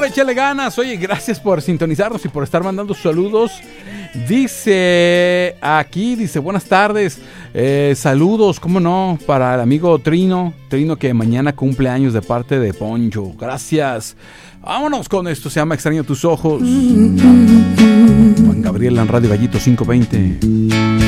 échale ganas. Oye, gracias por sintonizarnos y por estar mandando saludos. Dice aquí, buenas tardes, saludos, cómo no, para el amigo Trino que mañana cumple años de parte de Poncho. Gracias. Vámonos con esto, se llama Extraño tus ojos. Juan Gabriel en Radio Gallito 520.